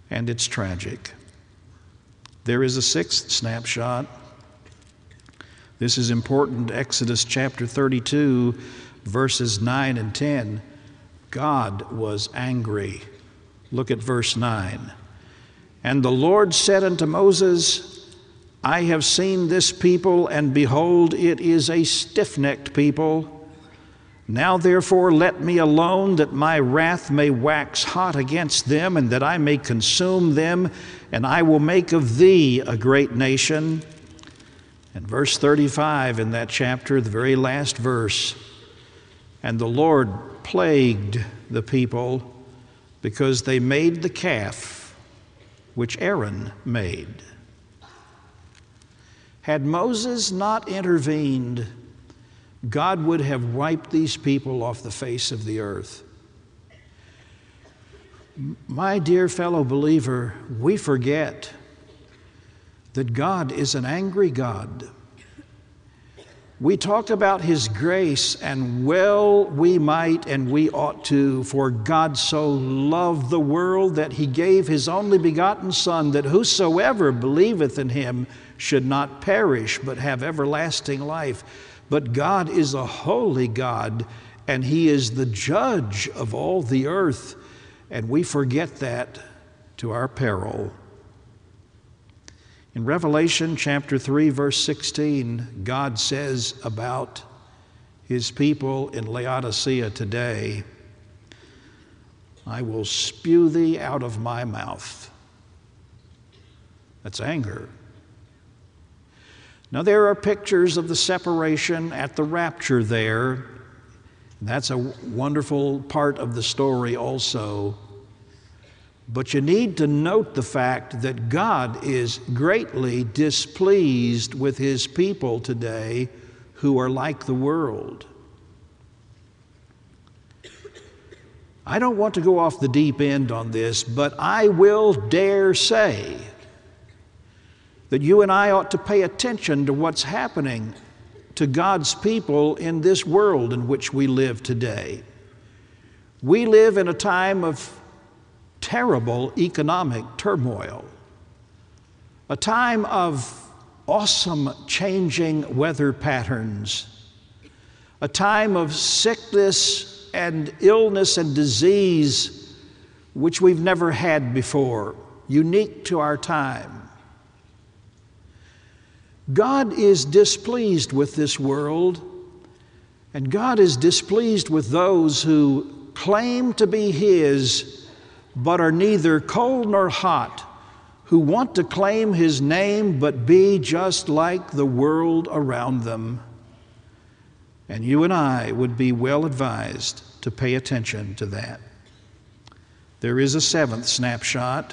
and it's tragic. There is a sixth snapshot. This is important. Exodus chapter 32, verses 9 and 10. God was angry. Look at verse 9. And the Lord said unto Moses, I have seen this people, and behold, it is a stiff-necked people. Now therefore let me alone, that my wrath may wax hot against them, and that I may consume them, and I will make of thee a great nation. And verse 35 in that chapter, the very last verse, and the Lord plagued the people because they made the calf which Aaron made. Had Moses not intervened, God would have wiped these people off the face of the earth. My dear fellow believer, we forget that God is an angry God. We talk about His grace, and well we might and we ought to, for God so loved the world that He gave His only begotten Son, that whosoever believeth in Him should not perish but have everlasting life. But God is a holy God, and He is the judge of all the earth, and we forget that to our peril. In Revelation chapter 3, verse 16, God says about His people in Laodicea today, I will spew thee out of my mouth. That's anger. Now there are pictures of the separation at the rapture there. That's a wonderful part of the story also. But you need to note the fact that God is greatly displeased with His people today who are like the world. I don't want to go off the deep end on this, but I will dare say that you and I ought to pay attention to what's happening to God's people in this world in which we live today. We live in a time of terrible economic turmoil, a time of awesome changing weather patterns, a time of sickness and illness and disease which we've never had before, unique to our time. God is displeased with this world, and God is displeased with those who claim to be His but are neither cold nor hot, who want to claim His name but be just like the world around them. And you and I would be well advised to pay attention to that. There is a seventh snapshot.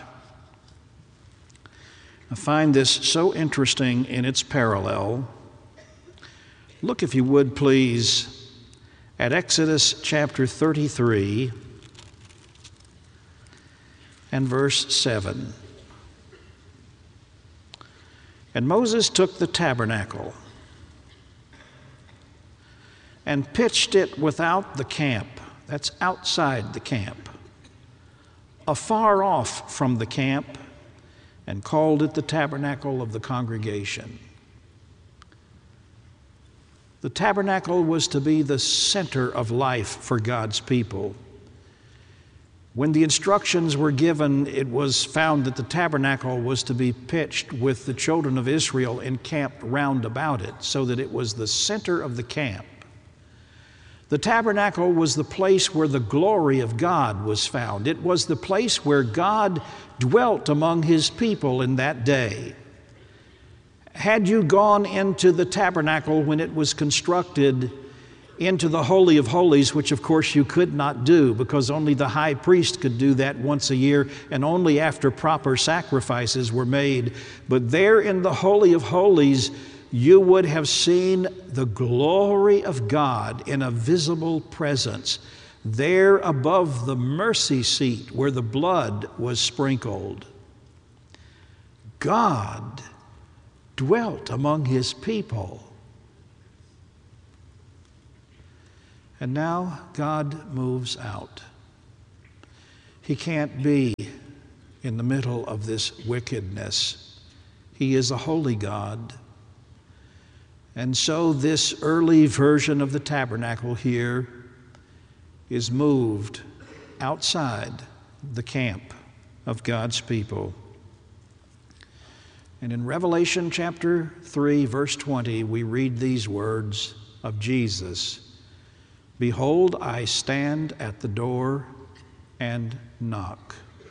I find this so interesting in its parallel. Look, if you would please, at Exodus chapter 33 and verse 7. And Moses took the tabernacle and pitched it without the camp, that's outside the camp, afar off from the camp, and called it the tabernacle of the congregation. The tabernacle was to be the center of life for God's people. When the instructions were given, it was found that the tabernacle was to be pitched with the children of Israel encamped round about it, so that it was the center of the camp. The tabernacle was the place where the glory of God was found. It was the place where God dwelt among His people in that day. Had you gone into the tabernacle when it was constructed, into the Holy of Holies, which of course you could not do because only the high priest could do that once a year and only after proper sacrifices were made. But there in the Holy of Holies, you would have seen the glory of God in a visible presence, there above the mercy seat where the blood was sprinkled. God dwelt among His people. And now God moves out. He can't be in the middle of this wickedness. He is a holy God. And so this early version of the tabernacle here is moved outside the camp of God's people. And in Revelation chapter 3, verse 20, we read these words of Jesus: "Behold, I stand at the door and knock."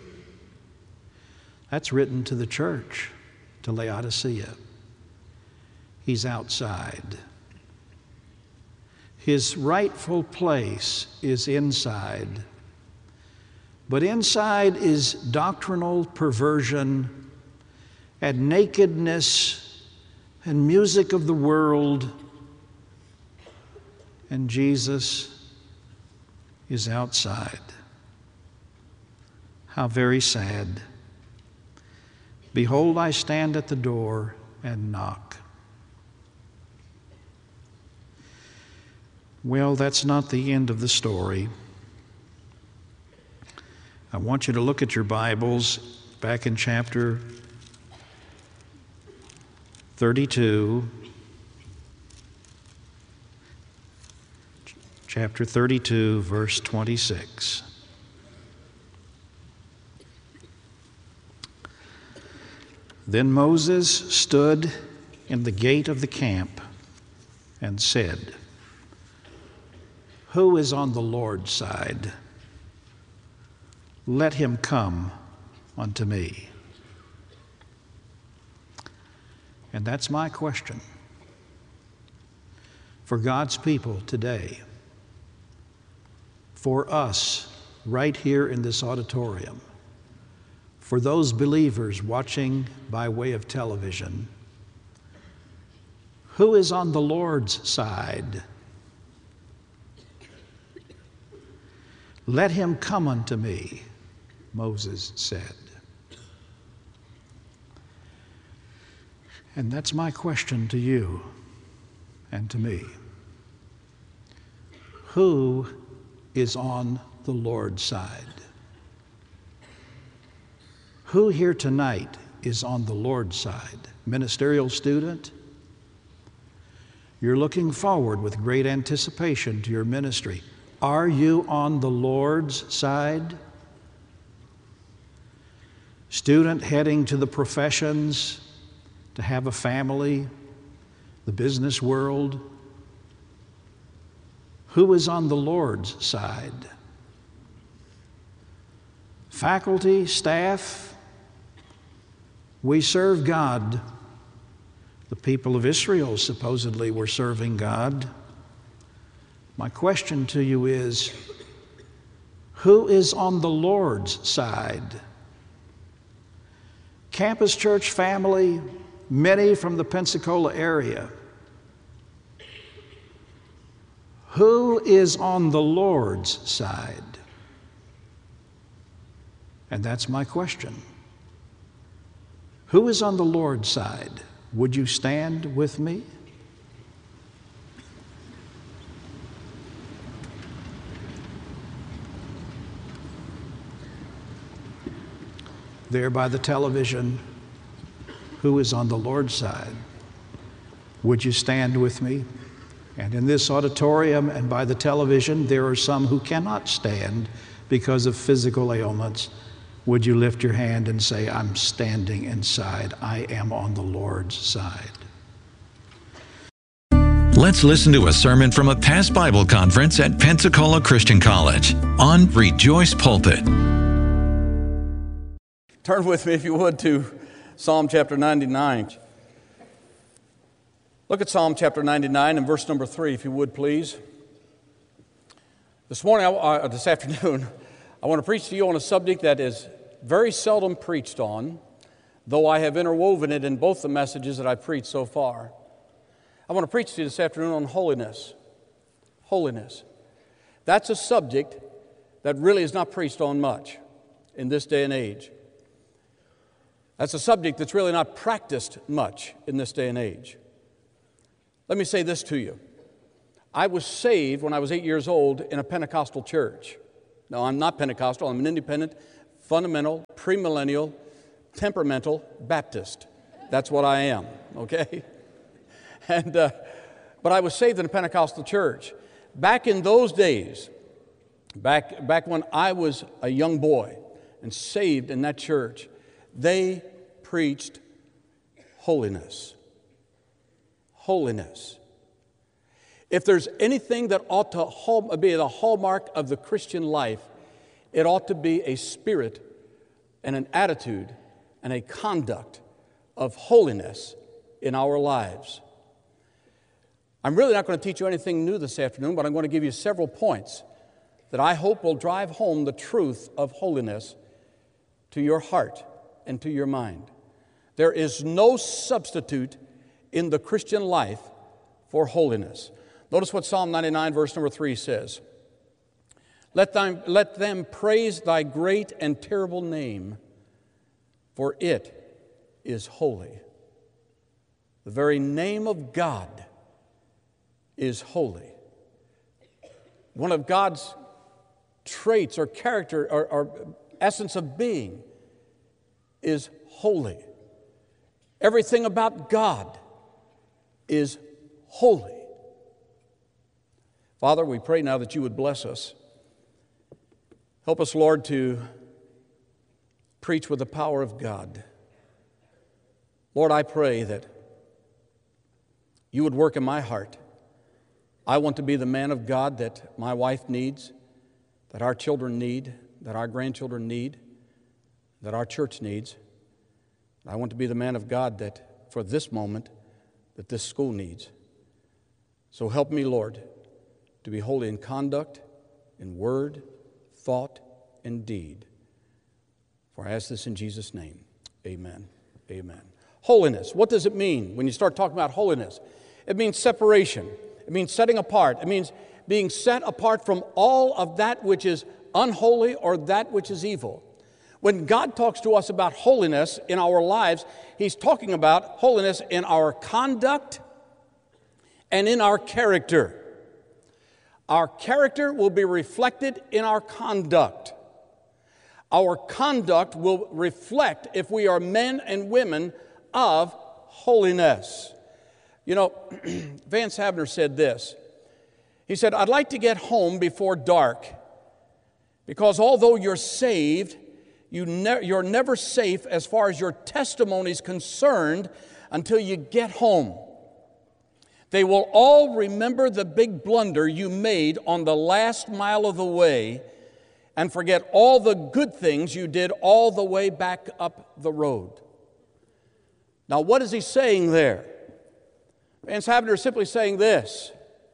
That's written to the church, to Laodicea. He's outside. His rightful place is inside. But inside is doctrinal perversion and nakedness and music of the world. And Jesus is outside. How very sad. "Behold, I stand at the door and knock." Well, that's not the end of the story. I want you to look at your Bibles back in chapter 32. Chapter 32, verse 26. "Then Moses stood in the gate of the camp and said, 'Who is on the Lord's side? Let him come unto me.'" And that's my question for God's people today, for us right here in this auditorium, for those believers watching by way of television. Who is on the Lord's side? "Let him come unto me," Moses said. And that's my question to you and to me. Who is on the Lord's side? Who here tonight is on the Lord's side? Ministerial student? You're looking forward with great anticipation to your ministry. Are you on the Lord's side? Student heading to the professions, to have a family, the business world. Who is on the Lord's side? Faculty, staff, we serve God. The people of Israel supposedly were serving God. My question to you is, who is on the Lord's side? Campus Church family, many from the Pensacola area. Who is on the Lord's side? And that's my question. Who is on the Lord's side? Would you stand with me? There by the television, who is on the Lord's side? Would you stand with me? And in this auditorium and by the television, there are some who cannot stand because of physical ailments. Would you lift your hand and say, "I'm standing inside. I am on the Lord's side"? Let's listen to a sermon from a past Bible conference at Pensacola Christian College on Rejoice Pulpit. Turn with me, if you would, to Psalm chapter 99. Look at Psalm chapter 99 and verse number 3, if you would, please. This afternoon, I want to preach to you on a subject that is very seldom preached on, though I have interwoven it in both the messages that I've preached so far. I want to preach to you this afternoon on holiness. Holiness. That's a subject that really is not preached on much in this day and age. That's a subject that's really not practiced much in this day and age. Let me say this to you. I was saved when I was 8 years old in a Pentecostal church. No, I'm not Pentecostal. I'm an independent, fundamental, premillennial, temperamental Baptist. That's what I am, okay? But I was saved in a Pentecostal church. Back in those days, back when I was a young boy and saved in that church, they preached holiness. Holiness. If there's anything that ought to be the hallmark of the Christian life, it ought to be a spirit and an attitude and a conduct of holiness in our lives. I'm really not going to teach you anything new this afternoon, but I'm going to give you several points that I hope will drive home the truth of holiness to your heart and to your mind. There is no substitute in the Christian life for holiness. Notice what Psalm 99, verse number 3 says. Let them praise thy great and terrible name, for it is holy. The very name of God is holy. One of God's traits or character or essence of being is holy. Everything about God is holy. Father, we pray now that you would bless us. Help us, Lord, to preach with the power of God. Lord, I pray that you would work in my heart. I want to be the man of God that my wife needs, that our children need, that our grandchildren need, that our church needs. I want to be the man of God that, for this moment, that this school needs. So help me, Lord, to be holy in conduct, in word, thought, and deed. For I ask this in Jesus' name. Amen. Amen. Holiness. What does it mean when you start talking about holiness? It means separation. It means setting apart. It means being set apart from all of that which is unholy or that which is evil. When God talks to us about holiness in our lives, He's talking about holiness in our conduct and in our character. Our character will be reflected in our conduct. Our conduct will reflect if we are men and women of holiness. You know, Vance Havner said this. He said, I'd like to get home before dark because although you're saved, you're never safe as far as your testimony is concerned until you get home. They will all remember the big blunder you made on the last mile of the way and forget all the good things you did all the way back up the road. Now, what is he saying there? Vance Havner is simply saying this.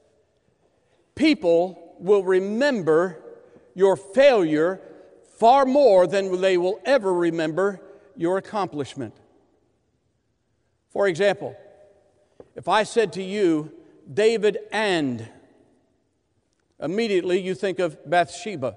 People will remember your failure far more than they will ever remember your accomplishment. For example, if I said to you, David and, immediately you think of Bathsheba.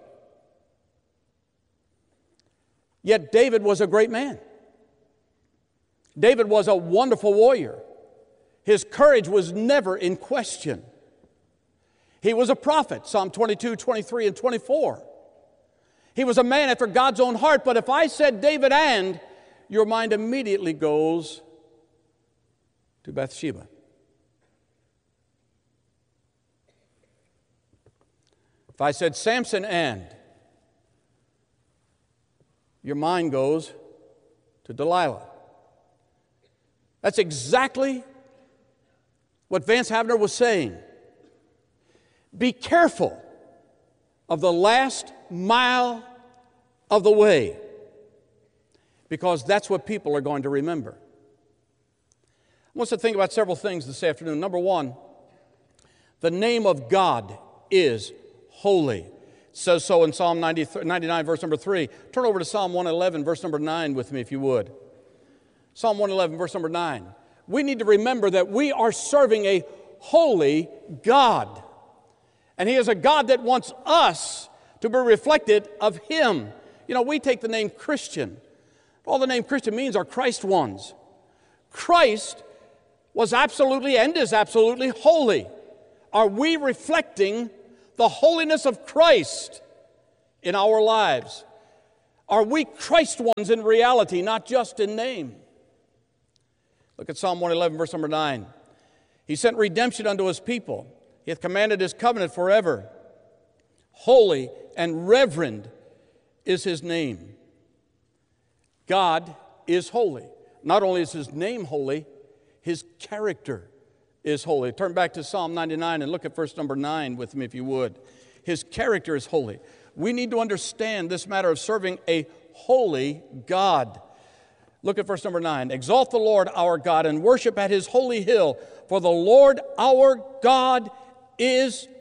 Yet David was a great man. David was a wonderful warrior. His courage was never in question. He was a prophet, Psalm 22, 23, and 24. He was a man after God's own heart, but if I said David and, your mind immediately goes to Bathsheba. If I said Samson and, your mind goes to Delilah. That's exactly what Vance Havner was saying. Be careful of the last mile of the way, because that's what people are going to remember. I want us to think about several things this afternoon. Number one, the name of God is holy. It says so in Psalm 99, verse number 3. Turn over to Psalm 111, verse number 9 with me, if you would. Psalm 111, verse number 9. We need to remember that we are serving a holy God. And He is a God that wants us to be reflected of Him. You know, we take the name Christian. All the name Christian means are Christ ones. Christ was absolutely and is absolutely holy. Are we reflecting the holiness of Christ in our lives? Are we Christ ones in reality, not just in name? Look at Psalm 111, verse number 9. He sent redemption unto his people. He hath commanded his covenant forever. Holy and reverend is his name. God is holy. Not only is his name holy, his character is holy. Turn back to Psalm 99 and look at verse number 9 with me if you would. His character is holy. We need to understand this matter of serving a holy God. Look at verse number 9. Exalt the Lord our God and worship at his holy hill, for the Lord our God is